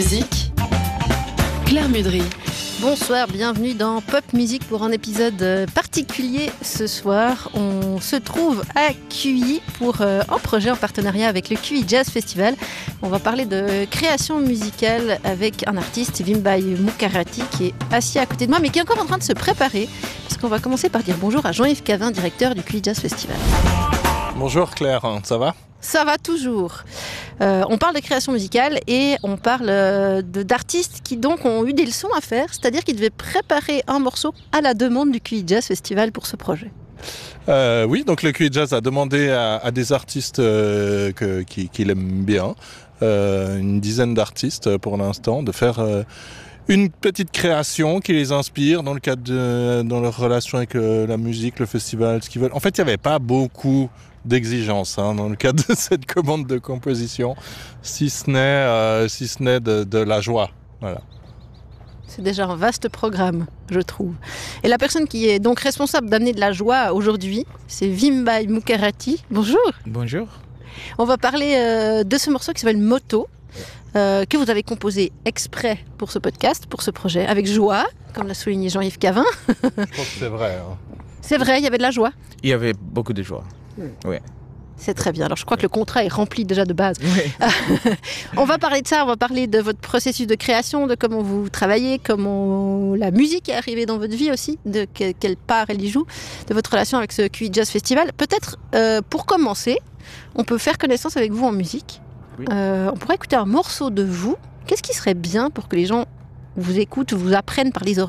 Musique, Claire Mudry. Bonsoir, bienvenue dans Pop Music pour un épisode particulier ce soir. On se trouve à QI pour un projet en partenariat avec le QI Jazz Festival. On va parler de création musicale avec un artiste, Vimbai Moukarati, qui est assis à côté de moi, mais qui est encore en train de se préparer. Parce qu'on va commencer par dire bonjour à Jean-Yves Cavin, directeur du QI Jazz Festival. Bonjour Claire, ça va ? Ça va toujours. On parle de création musicale et on parle d'artistes qui donc ont eu des leçons à faire, c'est-à-dire qu'ils devaient préparer un morceau à la demande du QI Jazz Festival pour ce projet. Oui, donc le QI Jazz a demandé à des artistes qu'il aime bien, une dizaine d'artistes pour l'instant, de faire une petite création qui les inspire dans le cadre dans leur relation avec la musique, le festival, ce qu'ils veulent. En fait, il n'y avait pas beaucoup d'exigences dans le cadre de cette commande de composition, si ce n'est de la joie. Voilà. C'est déjà un vaste programme, je trouve. Et la personne qui est donc responsable d'amener de la joie aujourd'hui, c'est Vimbai Moukarati. Bonjour. Bonjour. On va parler de ce morceau qui s'appelle Moto, que vous avez composé exprès pour ce podcast, pour ce projet, avec joie, comme l'a souligné Jean-Yves Cavin. Je pense que c'est vrai. C'est vrai, il y avait de la joie. Il y avait beaucoup de joie. Oui. C'est très bien. Alors, je crois que le contrat est rempli déjà de base. Oui. On va parler de ça, on va parler de votre processus de création, de comment vous travaillez, comment la musique est arrivée dans votre vie aussi, de quelle part elle y joue, de votre relation avec ce QI Jazz Festival. Peut-être, pour commencer, on peut faire connaissance avec vous en musique. Oui. On pourrait écouter un morceau de vous. Qu'est-ce qui serait bien pour que les gens vous écoutent, vous apprennent par les oreilles ?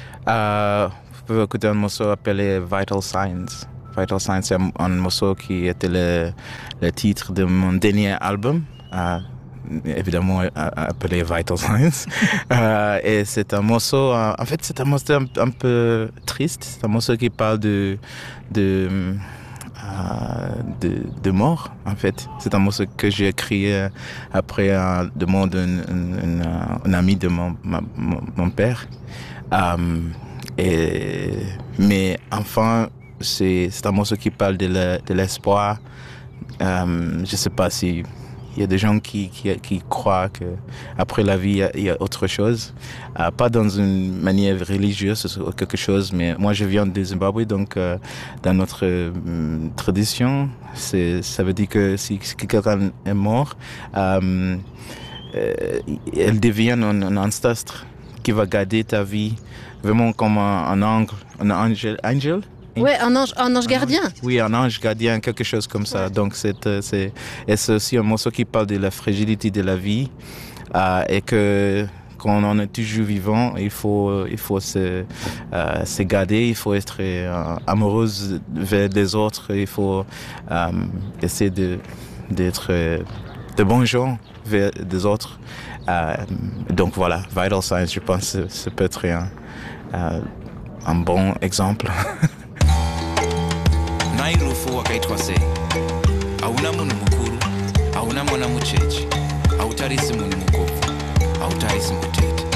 Vous pouvez écouter un morceau appelé Vital Signs. Vital Signs, c'est un morceau qui était le titre de mon dernier album, évidemment appelé Vital Signs. Et c'est un morceau, en fait, c'est un morceau un peu triste. C'est un morceau qui parle de mort, en fait. C'est un morceau que j'ai écrit après une demande d'un ami de mon père. Mais enfin, c'est un morceau qui parle de l'espoir. Je ne sais pas s'il y a des gens qui croient qu'après la vie, il y a autre chose. Pas dans une manière religieuse ou quelque chose, mais moi je viens de Zimbabwe, donc dans notre tradition, ça veut dire que si quelqu'un est mort, elle devient un ancestre qui va garder ta vie vraiment comme un ange. Ouais, un ange gardien. Oui, un ange gardien, quelque chose comme ça. Ouais. Donc c'est aussi un morceau qui parle de la fragilité de la vie et que quand on est toujours vivant, il faut se garder, il faut être amoureuse vers les autres, il faut essayer d'être de bons gens vers les autres. Donc voilà, Vital Signs, je pense que ça peut être un bon exemple. Nairufu wakaitwa sei hauna munhu mukuru hauna mwana mucheche hautarisi munhu mukobvu hautarisi mutete